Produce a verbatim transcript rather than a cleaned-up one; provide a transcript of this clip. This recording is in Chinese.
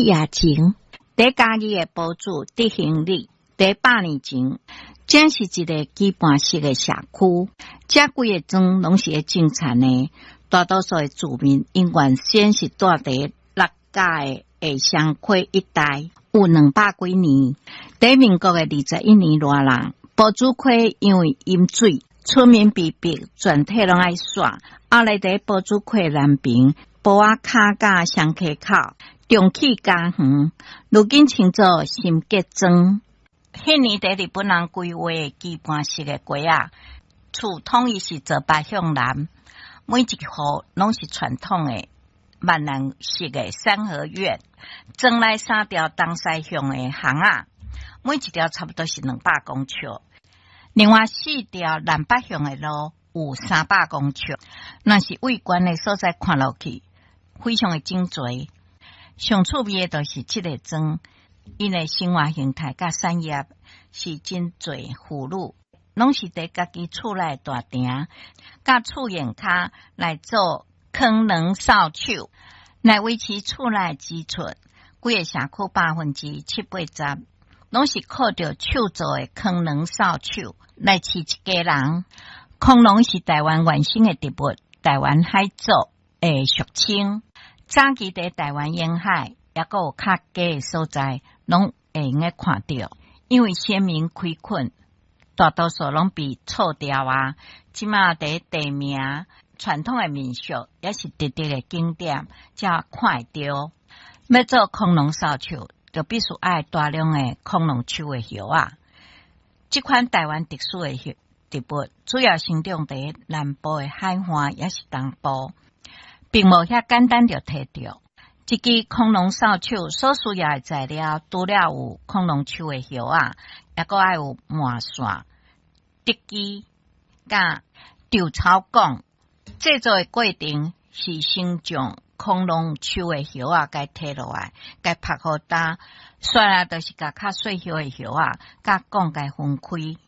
夜前，在家己的堡主执行力，在百年前，这是一个基本式的社区，这几个庄拢是种田的，大多数的住民因原先是住伫六甲的下乡溪一带，有两百几年。在民国的二十一年热人，堡主溪因为淹水，村民被逼全体拢爱煞。后来在堡主溪南边，堡仔卡甲双溪口，重启家园，如今称作新结庄。迄年在日本人规划的基本式的街仔，厝统一是坐北向南，每一户拢是传统的闽南式的三合院，庄内三条东西向的巷仔，每一条差不多是两百公尺。另外四条南北向的路有三百公尺，若是位悬的所在看落去，非常的精髓。上趣味的就是这个庄，因的生活形态甲产业是真侪妇女，拢是伫家己厝内大亭，甲厝檐骹来做坑农扫帚，来维持厝内支出。规个社区百分之七八十，拢是靠着手做的坑农扫帚来饲一家人。坑农是台湾原生的植物，台湾海藻的俗称。早期伫台湾沿海，也个有较低的所在，拢会用个看到。因为先民开垦，大多数拢被错掉啊。即马伫地名传统的民俗，也是特特的景点，才看得到。要做坑农扫帚，就必须爱大量的坑农树的叶啊。这款台湾特殊的植物，主要生长伫南部的海岸，也是东部。并无遐简单就摕到。一支坑农扫帚所需要的材料，除了有坑农树的叶啊，也个爱有麻线、竹机、甲稻草管。制作的过程是先将坑农树的叶啊，该摕落来，该拍好干，刷啊，就是甲较细叶的叶啊，甲管该分开。